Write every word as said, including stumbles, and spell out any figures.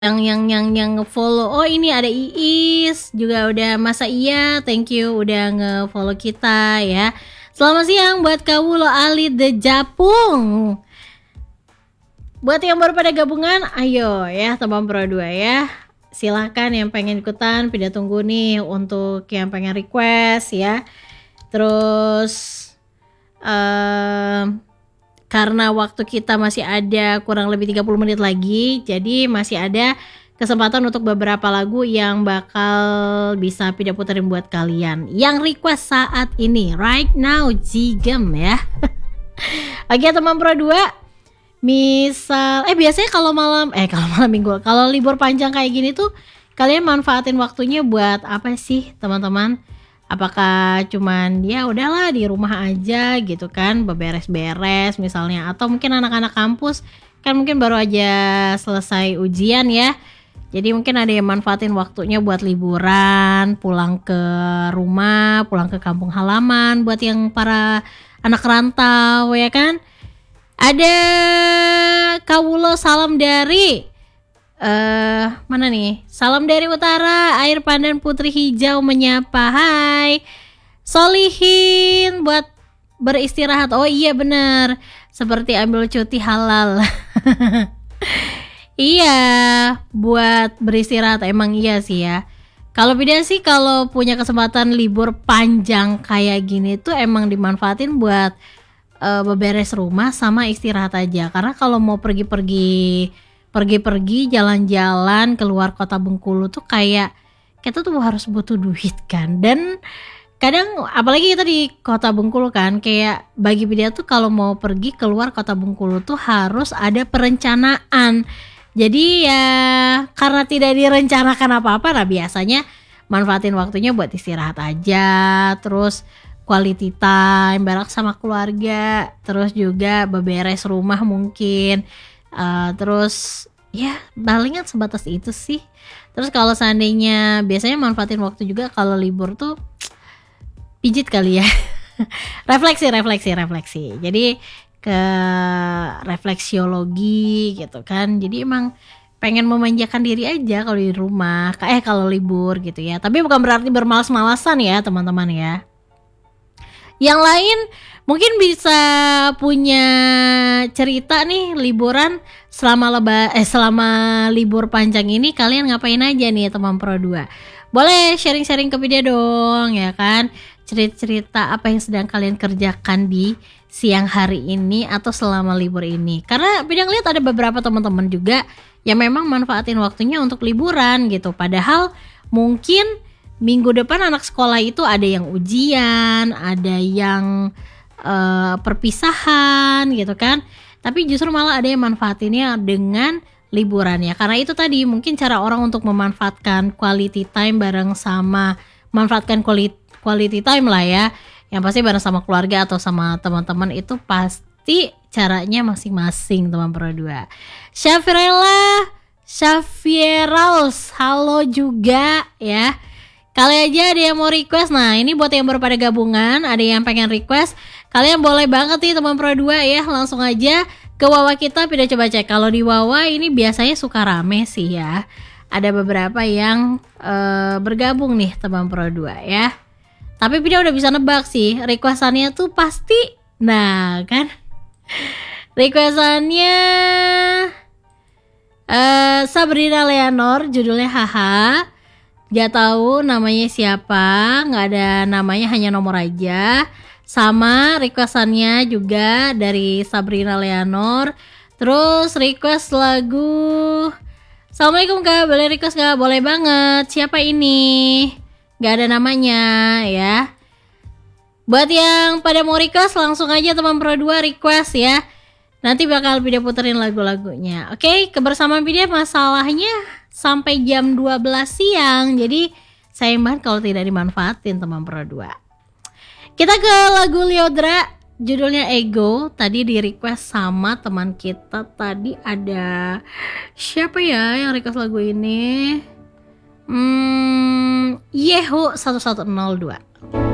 yang yang yang yang nge-follow. Oh, ini ada Iis juga udah, masa iya, thank you udah nge-follow kita ya. Selamat siang buat Kawulo Ali The Japung. Buat yang baru pada gabungan, ayo ya teman Pro dua ya. Silahkan yang pengen ikutan, Pida tunggu nih untuk yang pengen request ya. Terus um, karena waktu kita masih ada kurang lebih tiga puluh menit lagi, jadi masih ada kesempatan untuk beberapa lagu yang bakal bisa Pida puterin buat kalian yang request saat ini, right now, Jigem ya. Oke teman Pro dua, misal eh biasanya kalau malam eh kalau malam minggu, kalau libur panjang kayak gini tuh kalian manfaatin waktunya buat apa sih teman-teman? Apakah cuman ya udahlah di rumah aja gitu kan, beberes-beres misalnya, atau mungkin anak-anak kampus kan mungkin baru aja selesai ujian ya, jadi mungkin ada yang manfaatin waktunya buat liburan, pulang ke rumah, pulang ke kampung halaman buat yang para anak rantau ya kan. Ada Kawulo salam dari Uh, mana nih? Salam dari utara, air pandan putri hijau menyapa. Hai Solihin, buat beristirahat. Oh iya benar, seperti ambil cuti halal. Iya, buat beristirahat emang iya sih ya. Kalau beda sih, kalau punya kesempatan libur panjang kayak gini tuh emang dimanfaatin buat uh, beberes rumah sama istirahat aja. Karena kalau mau pergi-pergi pergi-pergi jalan-jalan keluar kota Bengkulu tuh kayak kita tuh harus butuh duit kan, dan kadang apalagi kita di kota Bengkulu kan, kayak bagi dia tuh kalau mau pergi keluar kota Bengkulu tuh harus ada perencanaan. Jadi ya karena tidak direncanakan apa-apa, nah biasanya manfaatin waktunya buat istirahat aja, terus quality time bareng sama keluarga, terus juga beberes rumah mungkin. Uh, terus ya palingan sebatas itu sih. Terus kalau seandainya biasanya manfaatin waktu juga kalau libur tuh pijit kali ya. refleksi refleksi refleksi jadi ke refleksiologi gitu kan. Jadi emang pengen memanjakan diri aja kalau di rumah, eh kalau libur gitu ya. Tapi bukan berarti bermalas-malasan ya teman-teman ya. Yang lain mungkin bisa punya cerita nih liburan selama leba eh selama libur panjang ini kalian ngapain aja nih teman Pro dua. Boleh sharing-sharing ke Pida dong ya kan. Cerita-cerita apa yang sedang kalian kerjakan di siang hari ini atau selama libur ini. Karena Pida ngeliat ada beberapa teman-teman juga yang memang manfaatin waktunya untuk liburan gitu. Padahal mungkin minggu depan anak sekolah itu ada yang ujian, ada yang uh, perpisahan gitu kan. Tapi justru malah ada yang manfaatinnya dengan liburannya. Karena itu tadi mungkin cara orang untuk memanfaatkan quality time bareng sama manfaatkan quality, quality time lah ya. Yang pasti bareng sama keluarga atau sama teman-teman itu pasti caranya masing-masing teman Pro dua. Syafirella, Syafiraus, halo juga ya. Kali aja ada yang mau request. Nah ini buat yang baru pada gabungan, ada yang pengen request, kalian boleh banget nih teman Pro dua ya. Langsung aja ke Wawa kita, Pida coba cek. Kalau di Wawa ini biasanya suka rame sih ya. Ada beberapa yang uh, bergabung nih teman Pro dua ya. Tapi Pida udah bisa nebak sih requestannya tuh pasti. Nah kan requestannya uh, Sabrina Leonor, judulnya haha. Gak tahu namanya siapa, nggak ada namanya, hanya nomor aja. Sama requestannya juga dari Sabrina Leonor. Terus request lagu Assalamualaikum kak, boleh request kak? Boleh banget. Siapa ini? Gak ada namanya ya. Buat yang pada mau request langsung aja teman Pro dua request ya. Nanti bakal Pida puterin lagu-lagunya. Oke, kebersamaan Pida masalahnya sampai jam dua belas siang. Jadi sayang banget kalau tidak dimanfaatin teman Pro dua. Kita ke lagu Lyodra, judulnya Ego. Tadi di request sama teman kita. Tadi ada siapa ya yang request lagu ini? Hmm, Yehu satu satu nol dua.